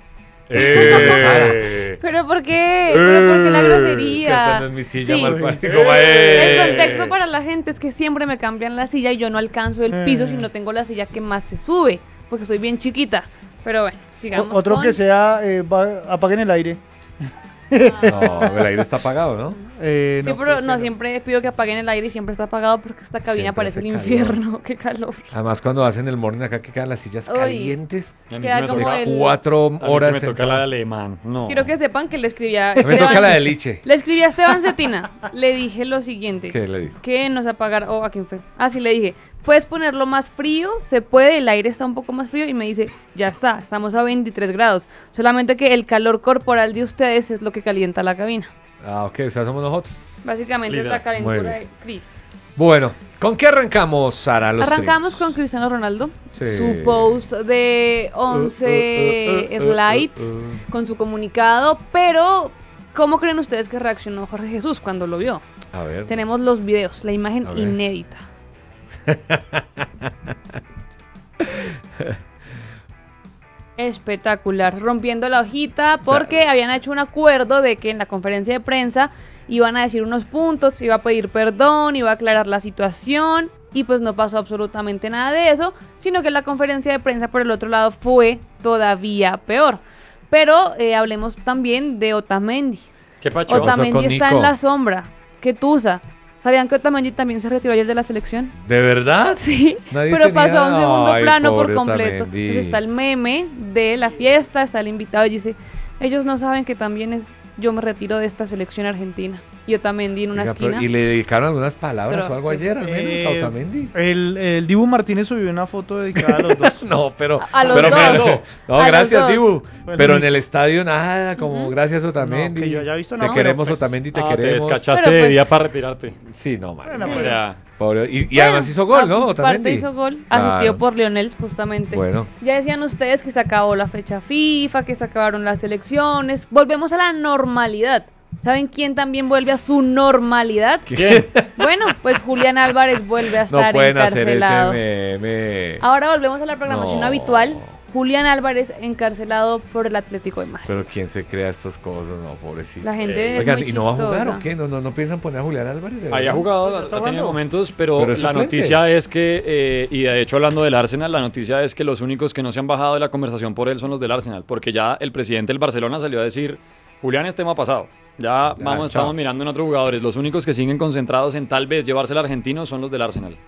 Eh. ¿Pero por qué? ¿Pero por qué la Que grosería? esta no es mi silla, Sí. mal parido. Como, eh. El contexto para la gente es que siempre me cambian la silla y yo no alcanzo el piso Eh. si no tengo la silla que más se sube, porque soy bien chiquita. Pero bueno, sigamos O- Otro con- que sea, eh, va- apaguen el aire. No, el aire está apagado, ¿no? Eh, Sí, no, pero creo no, que siempre pido que apaguen el aire y siempre está apagado porque esta cabina Siempre parece el hace calor. infierno. Qué calor. Además, cuando hacen el morning acá que quedan las sillas Uy. calientes A mí Queda me como toca, el- cuatro a mí que horas. me toca sentado. la de alemán. No. Quiero que sepan que le escribí a Me toca Esteban- la de liche. Le escribí a Esteban Cetina. Le dije lo siguiente. ¿Qué le digo? Que nos apagara. Oh, ¿a quién fue? Ah, sí, le dije. ¿Puedes ponerlo más frío? Se puede, el aire está un poco más frío. Y me dice, ya está, estamos a veintitrés grados. Solamente que el calor corporal de ustedes es lo que calienta la cabina. Ah, ok, o sea, somos nosotros. Básicamente es Literal. la calentura Muy de bien. Chris. Bueno, ¿con qué arrancamos, Sara? Los Arrancamos con tríos? Cristiano Ronaldo. Sí. Su post de once Uh, uh, uh, uh, slides uh, uh. con su comunicado. Pero, ¿cómo creen ustedes que reaccionó Jorge Jesús cuando lo vio? A ver. Tenemos los videos, la imagen A ver. inédita. Espectacular, rompiendo la hojita porque habían hecho un acuerdo de que en la conferencia de prensa iban a decir unos puntos, iba a pedir perdón, iba a aclarar la situación y pues no pasó absolutamente nada de eso, sino que la conferencia de prensa por el otro lado fue todavía peor. Pero eh, hablemos también de Otamendi. ¿Qué pacho? Ota- Otamendi con está Nico? en la sombra. ¿Qué tusa? ¿Sabían que Otamendi también se retiró ayer de la selección? ¿De verdad? Sí, Nadie pero tenía- pasó a un segundo Ay, plano por pobre completo. Otamendi. Entonces está el meme de la fiesta, está el invitado y dice, ellos no saben que también es yo me retiro de esta selección argentina. Y Otamendi en una Oiga, pero- esquina. ¿y le dedicaron algunas palabras o algo Troste. ayer, al menos, a Eh, Otamendi? El, el Dibu Martínez subió una foto dedicada a los dos. No, pero... A los pero dos. mira, no, no, A los gracias, dos. Dibu. Bueno, pero mi- en el estadio nada, como Ujú. gracias, Otamendi. No, que yo haya visto, Te no, queremos, pero pues- Otamendi, te Ah, te queremos. descachaste Pero de pues- día para retirarte. Sí, no, madre. Bueno, O pues, sea, Pobre- Y, y Bueno, además hizo gol, ¿no? aparte Otamendi. hizo gol, Claro. asistido por Lionel, justamente. Bueno. Ya decían ustedes que se acabó la fecha FIFA, que se acabaron las elecciones. Volvemos a la normalidad. ¿Saben quién también vuelve a su normalidad? ¿quién? Bueno, pues Julián Álvarez vuelve a No estar pueden hacer encarcelado. ese meme. Ahora volvemos a la programación No. habitual. Julián Álvarez encarcelado por el Atlético de Madrid. Pero ¿quién se crea estas cosas? No, pobrecito. La gente es Oigan, muy ¿y no va a jugar chistosa. o qué? ¿No, no, no piensan poner a Julián Álvarez? ¿De Ahí ha verdad? jugado, Pero ha, está ha tenido jugando. momentos, pero, Pero es la suplente. noticia es que, eh, y de hecho hablando del Arsenal, la noticia es que los únicos que no se han bajado de la conversación por él son los del Arsenal, porque ya el presidente del Barcelona salió a decir, Julián es tema pasado, ya Ya, vamos, chao. estamos mirando en otros jugadores, los únicos que siguen concentrados en tal vez llevarse al argentino son los del Arsenal,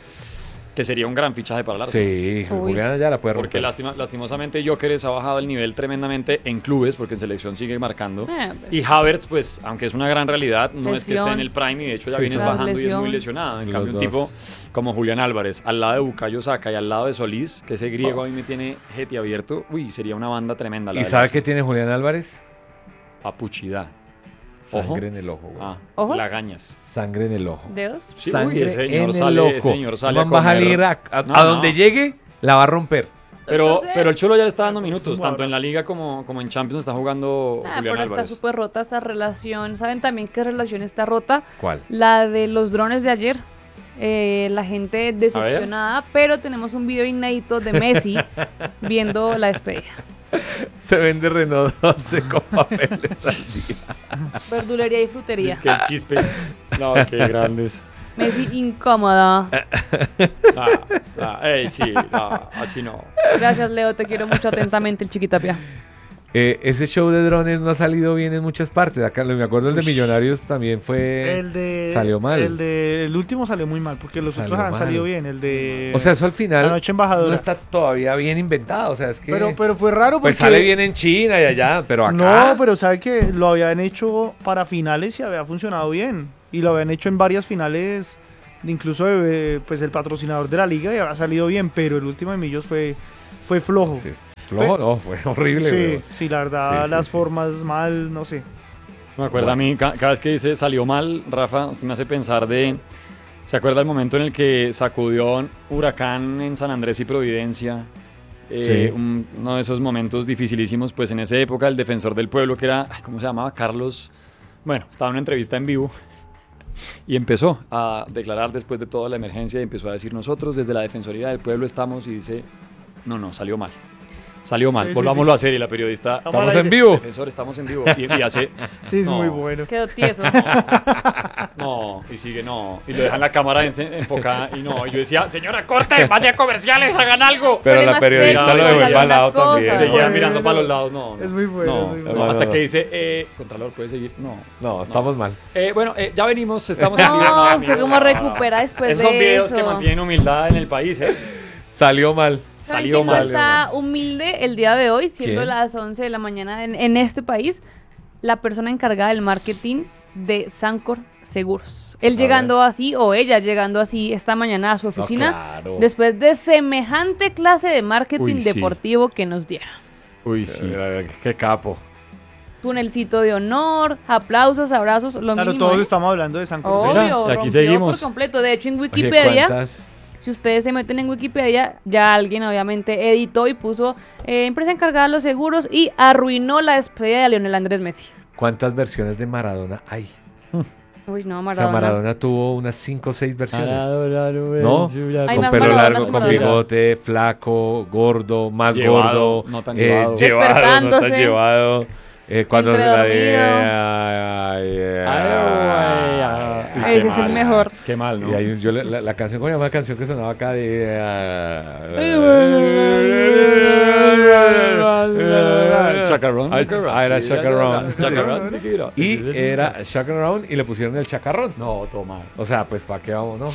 que sería un gran fichaje para el Arsenal. Sí, Uy. Julián ya la puede Porque romper. lastima- lastimosamente Jokeres ha bajado el nivel tremendamente en clubes, porque en selección sigue marcando. Eh, Y Havertz, pues, aunque es una gran realidad, no es que esté Lesión. en el prime y de hecho ya Sí, vienes sí. bajando y es Lesión. muy lesionado. En Los cambio, un dos. tipo como Julián Álvarez, al lado de Bukayo Saka y al lado de Solís, que ese griego a mí me tiene jeti abierto, uy, sería una banda tremenda. La ¿Y del sabe Arsenal. qué tiene Julián Álvarez? Apuchidad. Sangre Ojo. en el ojo, güey. Ah, ¿Ojos? lagañas. Sangre en el ojo. ¿Dedos? Sí, Sangre uy, ese señor en sale, el ojo. ese señor sale El a man va a comer. salir a, a- No, a no. donde llegue, la va a romper. Pero, Entonces- pero el Cholo ya le está dando minutos, Bueno. tanto en la liga como, como en Champions está jugando Ah, Julián pero está Álvarez. súper rota esta relación. ¿Saben también qué relación está rota? ¿Cuál? La de los drones de ayer. Eh, la gente decepcionada, pero tenemos un video inédito de Messi viendo la despedida. Se vende Renault doce con papeles al día. Verdulería y frutería. Es que el quispe. No, qué grandes. Messi incómoda. Ah, ah, ey, sí, no, así no. Gracias, Leo, te quiero mucho atentamente, el Chiquitapia. Eh, ese show de drones no ha salido bien en muchas partes. Acá me acuerdo el de Millonarios también fue. El de salió mal. El de el último salió muy mal porque los Salió otros han mal. salido bien. El de O sea, eso al final La Noche Embajadora. no está todavía bien inventado. O sea, es que. pero pero fue raro porque pues sale bien en China y allá, pero acá. No, pero sabe que lo habían hecho para finales y había funcionado bien y lo habían hecho en varias finales, incluso eh, pues el patrocinador de la liga y había salido bien, pero el último de Millos fue fue flojo. Sí, es flojo, no, fue horrible. Sí, weón. sí, la verdad, Sí, sí, las sí. formas mal, no sé. Me acuerda a mí, ca- cada vez que dice salió mal, Rafa, usted me hace pensar de. ¿Se acuerda el momento en el que sacudió un huracán en San Andrés y Providencia? Eh, Sí. un- uno de esos momentos dificilísimos, pues en esa época el defensor del pueblo, que era, ay, ¿cómo se llamaba? Carlos. Bueno, estaba en una entrevista en vivo y empezó a declarar después de toda la emergencia y empezó a decir nosotros desde la Defensoría del Pueblo estamos y dice, no, no, salió mal. Salió mal, Sí, sí, volvámoslo sí. a hacer y la periodista... Estamos Estamos al en aire. vivo. Defensor, estamos en vivo. Y, y hace... Sí, es No. muy bueno. Quedó tieso. No, y sigue, no. Y lo dejan la cámara en- enfocada y no. Y yo decía, señora, corte, vaya a comerciales, hagan algo. Pero la Problemas periodista técnicos, lo devuelve al alguna lado cosa. también. Seguía bueno. mirando para los lados, no. no. Es muy bueno, No, es muy no, bueno. No, hasta no. que dice, eh, Contralor, ¿puede seguir? No. No, estamos mal. Eh, bueno, eh, ya venimos, estamos en vivo. No, usted amigo, cómo no, no. recupera después Esos son de videos eso. que mantienen humildad en el país, ¿eh? Salió mal. ¿Saben Salió quién no mal. está humilde el día de hoy, siendo ¿Quién? las once de la mañana en, en este país? La persona encargada del marketing de Sancor Seguros. Él A llegando así, o ella llegando así esta mañana a su oficina, claro. después de semejante clase de marketing Uy, sí. deportivo que nos dieron. Uy, sí. Eh, Qué capo. Tunelcito de honor, aplausos, abrazos, lo Claro, mínimo. todos ¿eh? estamos hablando de San Obvio, Cruz. Mira, y aquí rompió seguimos. por completo. De hecho, en Oye, Wikipedia, ¿cuántas? si ustedes se meten en Wikipedia, ya alguien obviamente editó y puso eh, empresa encargada de los seguros y arruinó la despedida de Lionel Andrés Messi. ¿Cuántas versiones de Maradona hay? Uy, no, O sea, Maradona. Maradona tuvo unas cinco o seis versiones. ¿No? Hay Con más pelo Maradonas largo, que con Maradona. bigote, flaco, gordo, más Llevado, gordo. no tan eh, llevado. llevado, no tan Despertándose. llevado. Eh, cuando se Entre la dormido. Ese es el mejor. Qué mal, ¿no? Y hay un- yo le- la, la canción, ¿cómo se llama la canción que sonaba acá? De, Chacarrón. Ah, ah, era Chacarrón. Chacarrón. Y era Chacarrón y le pusieron el chacarrón. No, toma. O sea, pues ¿para qué vamos, no?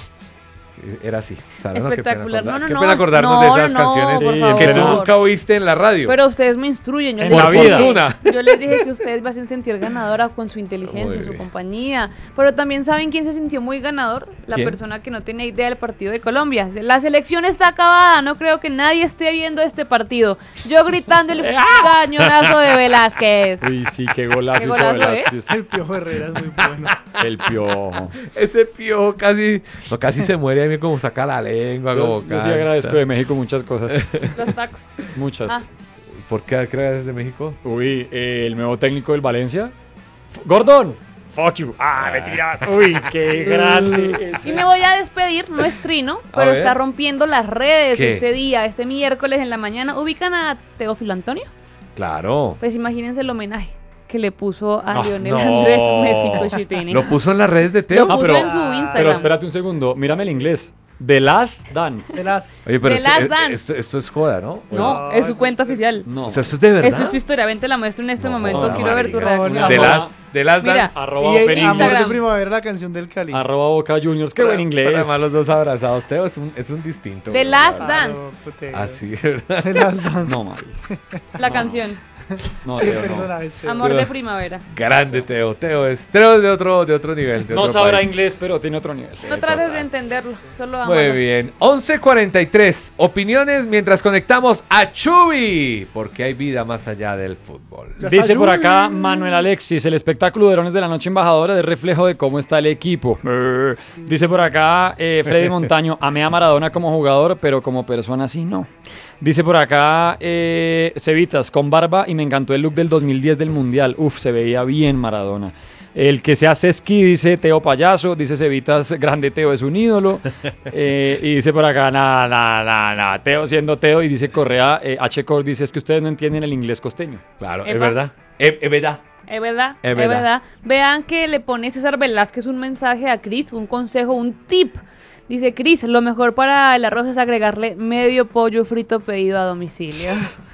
Era así. O sea, no, qué pena Espectacular. acordar- No, no, qué no, pena acordarnos de no, esas no, canciones por Sí, favor. que tú pero- nunca oíste en la radio. Pero ustedes me instruyen. Yo En les la dije- vida. Fortuna. Yo les dije que ustedes me hacen sentir ganadora con su inteligencia, Muy su bien. compañía. Pero también saben quién se sintió muy ganador. La ¿Quién? persona que no tenía idea del partido de Colombia. La selección está acabada. No creo que nadie esté viendo este partido. Yo gritando el cañonazo de Velázquez. Uy, sí, qué golazo Qué hizo golazo, ¿eh? Velázquez. El Piojo Herrera es muy bueno. El piojo. Ese piojo casi, no, casi se muere ahí como saca la lengua. Yo, Como yo sí canta. agradezco de México muchas cosas. Los tacos. Muchas. Ah. ¿Por qué crees de México? Uy, eh, el nuevo técnico del Valencia. F- Gordon. Fuck you. Ah, me tiras. Uy, qué grande. Y me voy a despedir, no es Trino, pero ver. está rompiendo las redes ¿Qué? este día, este miércoles en la mañana. ¿Ubican a Teófilo Antonio? Claro. Pues imagínense el homenaje que le puso a Ah, Lionel no. Andrés Messi Cochitini. Lo puso en las redes de Teo. Lo puso pero- en su Instagram. Pero espérate un segundo. Mírame el inglés. The Last Dance. De las- Oye, pero The esto, Last eh, Dance. esto, esto es joda, ¿no? No, No, es su eso cuenta es- oficial. No. O sea, esto es de verdad. Eso es su historia. Ven, te la muestro en este No, momento. joda, Quiero ver tu marica. reacción. De Arroba- las, de las Mira. dance. Arroba Y Open eh, Amor de Instagram. Primavera, la canción del Cali. Arroba Boca Juniors. Qué buen Pero inglés. además los dos abrazados. Teo es un, es un distinto. The güey, Last la Dance. Claro, putero. verdad. Así, ¿verdad? De las Dance. No, Mari. La No. canción. No, Qué Teo, no. personaje este. Amor de primavera. Grande Teo. Teo es, Teo es de otro, de otro nivel. de No otro sabrá país. inglés, pero tiene otro nivel. No trates de entenderlo. Solo Muy amalo. bien. once cuarenta y tres. Opiniones mientras conectamos a Chubi. Porque hay vida más allá del fútbol. Ya Dice está por Juli. acá Manuel Alexis, el espectáculo de Herones de la Noche Embajadora es reflejo de cómo está el equipo. Brr. Dice por acá eh, Freddy Montaño, amé a Maradona como jugador, pero como persona sí no. Dice por acá eh, Cevitas, con barba y me encantó el look del dos mil diez del Mundial. Uf, se veía bien Maradona. El que se hace esquí, dice Teo Payaso, dice Cevitas, grande Teo es un ídolo. Eh, y dice por acá, nada, nada, nada, nada, Teo siendo Teo. Y dice Correa, eh, H. Core dice, es que ustedes no entienden el inglés costeño. Claro, es Epa. verdad. Es, es verdad. Es verdad, Es es verdad. verdad. Vean que le pone César Velázquez un mensaje a Cris, un consejo, un tip. Dice Cris, lo mejor para el arroz es agregarle medio pollo frito pedido a domicilio.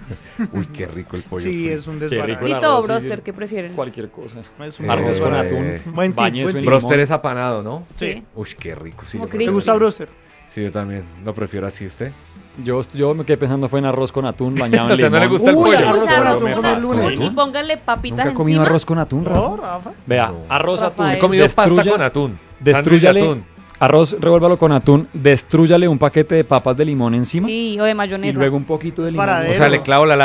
Uy, qué rico el pollo. Sí, frito. es un Qué desbarate. rico. el ¿Frito o arroz, sí, broster? sí. ¿Qué prefieren? Cualquier cosa. Es un Eh, Arroz con eh, atún. buen tip, bañez buen en tip. limón. Broster es apanado, ¿no? Sí. Uy, qué rico. Sí, Como yo Cris. ¿Te prefiero- gusta broster? Sí, yo también. Lo prefiero así, ¿usted? Yo, yo me quedé pensando fue en arroz con atún bañado en O sea, ¿no limón. le gusta el Uy, pollo? arroz Uy, con arroz atún con con el atún lunes. y pónganle papitas Nunca he comido encima. arroz con atún, Rafa. No, Rafa. Vea, No. arroz, atún. Rafael. He comido pasta Destruya- con atún. Destrúyale, Sándwich de atún. arroz, revuélvalo con atún, destrúyale un paquete de papas de limón encima Sí, o de y mayonesa. luego un poquito de limón. Paradero. O sea, le clavo la